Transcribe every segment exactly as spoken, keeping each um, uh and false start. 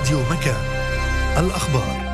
راديو مكان. الأخبار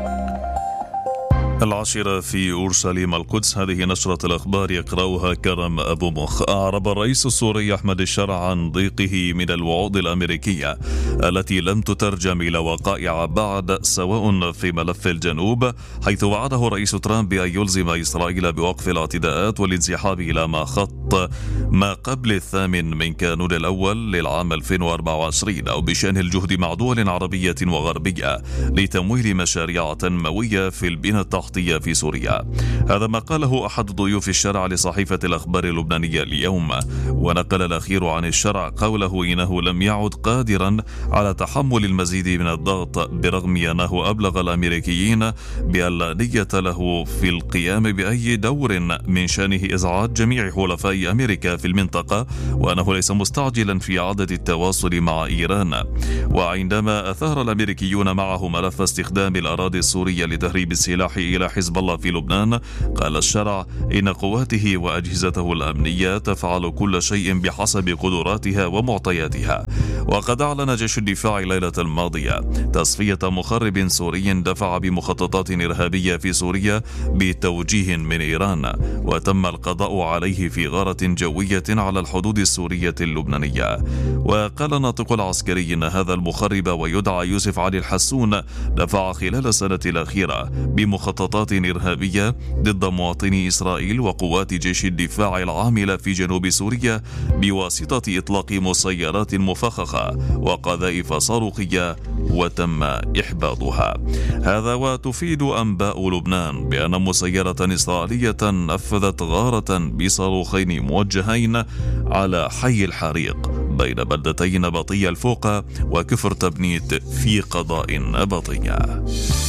العاشرة في أورشليم القدس. هذه نشرة الأخبار يقرأها كرم أبو مخ. أعرب الرئيس السوري أحمد الشرع عن ضيقه من الوعود الأمريكية التي لم تترجم إلى وقائع بعد، سواء في ملف الجنوب، حيث وعده الرئيس ترامب بأن يلزم إسرائيل بوقف الاعتداءات والانسحاب إلى ما خط ما قبل الثامن من كانون الأول للعام ألفين وأربعة وعشرين، أو بشأن الجهد مع دول عربية وغربية لتمويل مشاريع تنموية في البنى التحتية في سوريا. هذا ما قاله أحد ضيوف الشرع لصحيفة الأخبار اللبنانية اليوم، ونقل الأخير عن الشرع قوله إنه لم يعد قادرا على تحمل المزيد من الضغط، برغم أنه أبلغ الأمريكيين بأن لا نية له في القيام بأي دور من شأنه إزعاج جميع حلفاء أمريكا في المنطقة، وأنه ليس مستعجلا في إعادة التواصل مع إيران. وعندما أثار الأمريكيون معه ملف استخدام الأراضي السورية لتهريب السلاح إلى حزب الله في لبنان، قال الشرع إن قواته وأجهزته الأمنية تفعل كل شيء بحسب قدراتها ومعطياتها. وقد أعلن جيش الدفاع الليلة الماضية تصفية مخرب سوري دفع بمخططات إرهابية في سوريا بتوجيه من إيران، وتم القضاء عليه في غارة جوية على الحدود السورية اللبنانية. وقال الناطق العسكري إن هذا المخرب، ويدعى يوسف علي الحسون، دفع خلال السنة الأخيرة بمخططات إرهابية ضد مواطني إسرائيل وقوات جيش الدفاع العاملة في جنوب سوريا بواسطة إطلاق مسيرات مفخخة وقذائف صاروخية، وتم إحباطها. هذا وتفيد أنباء لبنان بأن مسيرة إسرائيلية نفذت غارة بصاروخين موجهين على حي الحريق بين بلدتي نبطية الفوقة وكفر تبنيت في قضاء نبطية.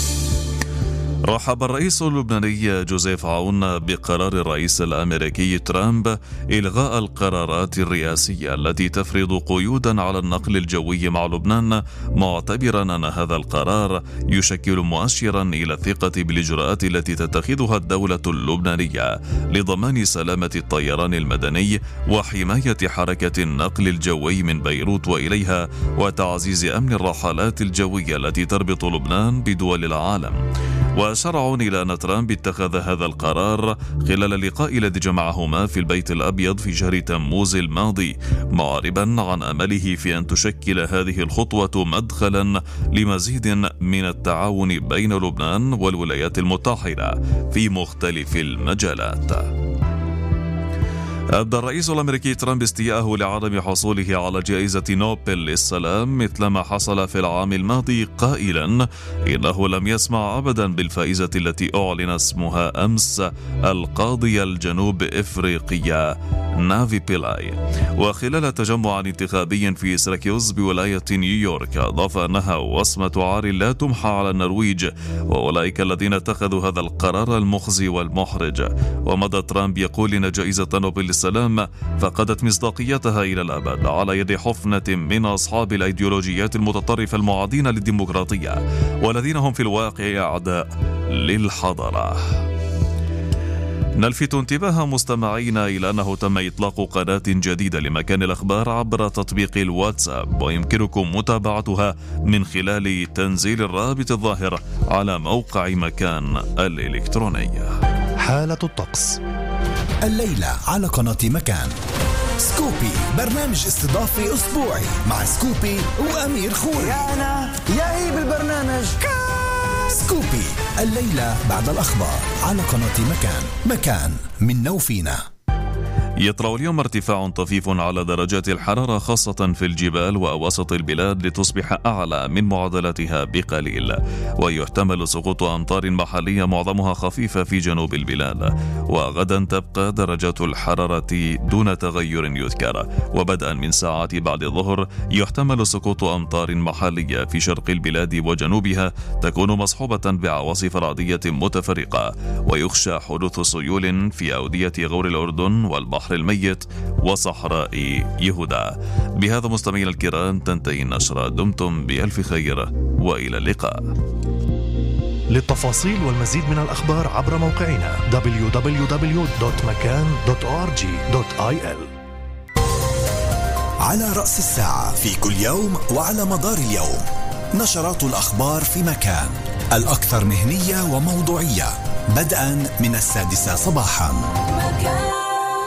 رحب الرئيس اللبناني جوزيف عون بقرار الرئيس الأمريكي ترامب إلغاء القرارات الرئاسية التي تفرض قيودا على النقل الجوي مع لبنان، معتبرا أن هذا القرار يشكل مؤشرا إلى الثقة بالإجراءات التي تتخذها الدولة اللبنانية لضمان سلامة الطيران المدني وحماية حركة النقل الجوي من بيروت وإليها، وتعزيز أمن الرحلات الجوية التي تربط لبنان بدول العالم. وشرع إلى أن ترامب اتخذ هذا القرار خلال اللقاء الذي جمعهما في البيت الأبيض في شهر تموز الماضي، معربا عن أمله في أن تشكل هذه الخطوة مدخلا لمزيد من التعاون بين لبنان والولايات المتحدة في مختلف المجالات. أبدى الرئيس الأمريكي ترامب استياءه لعدم حصوله على جائزة نوبل للسلام مثل ما حصل في العام الماضي، قائلا إنه لم يسمع أبدا بالفائزة التي أعلن اسمها أمس، القاضية الجنوب إفريقية نافي بيلاي. وخلال تجمع انتخابي في سيراكيوز بولاية نيويورك، أضاف أنها وصمة عار لا تمحى على النرويج وأولئك الذين اتخذوا هذا القرار المخزي والمحرج. ومضى ترامب يقول إن جائزة نوبل السلام فقدت مصداقيتها إلى الأبد على يد حفنة من أصحاب الأيديولوجيات المتطرفة المعادين للديمقراطية، والذين هم في الواقع أعداء للحضارة. نلفت انتباه مستمعينا إلى أنه تم إطلاق قناة جديدة لمكان الأخبار عبر تطبيق الواتساب، ويمكنكم متابعتها من خلال تنزيل الرابط الظاهر على موقع مكان الإلكتروني. حالة الطقس الليلة على قناة مكان. سكوبي، برنامج استضافي أسبوعي مع سكوبي وأمير خوري. يا أنا يا إيه بالبرنامج سكوبي الليلة بعد الأخبار على قناة مكان. مكان منا وفينا. يطرأ اليوم ارتفاع طفيف على درجات الحرارة خاصة في الجبال وأواسط البلاد لتصبح أعلى من معدلاتها بقليل، ويحتمل سقوط أمطار محلية معظمها خفيفة في جنوب البلاد. وغدا تبقى درجات الحرارة دون تغير يذكر، وبدءا من ساعات بعد الظهر يحتمل سقوط أمطار محلية في شرق البلاد وجنوبها تكون مصحوبة بعواصف رعدية متفرقة، ويخشى حدوث سيول في أودية غور الأردن والبحر الميت وصحراء يهودا. بهذا مستمعينا الكرام تنتهي النشرة، دمتم بألف خير وإلى اللقاء. للتفاصيل والمزيد من الأخبار عبر موقعنا دبليو دبليو دبليو دوت مكان دوت أو آر جي دوت آي إل. على رأس الساعة في كل يوم وعلى مدار اليوم نشرات الأخبار في مكان، الأكثر مهنية وموضوعية، بدءا من السادسة صباحا. مكان.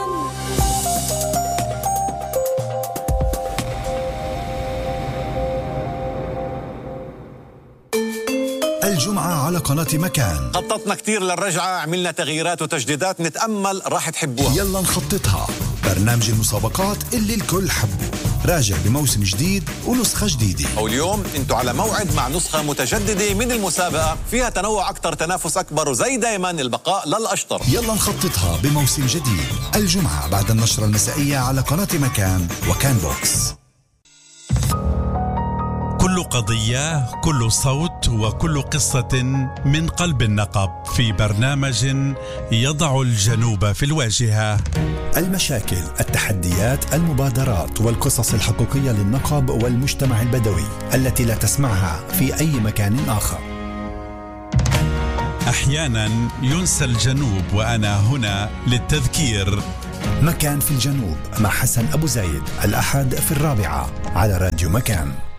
الجمعة على قناة مكان. خططنا كتير للرجعة، عملنا تغييرات وتجديدات، نتأمل راح تحبوها. يلا نخططها، برنامج المسابقات اللي الكل حبه، راجع بموسم جديد ونسخة جديدة. واليوم انتوا على موعد مع نسخة متجددة من المسابقة، فيها تنوع أكتر، تنافس أكبر، وزي دايما البقاء للأشطر. يلا نخططها بموسم جديد، الجمعة بعد النشرة المسائية على قناة مكان وكان بوكس. كل قضية، كل صوت، وكل قصة من قلب النقب في برنامج يضع الجنوب في الواجهة. المشاكل، التحديات، المبادرات والقصص الحقيقية للنقب والمجتمع البدوي التي لا تسمعها في أي مكان آخر. أحيانا ينسى الجنوب، وأنا هنا للتذكير. مكان في الجنوب مع حسن أبو زايد، الأحد في الرابعة على راديو مكان.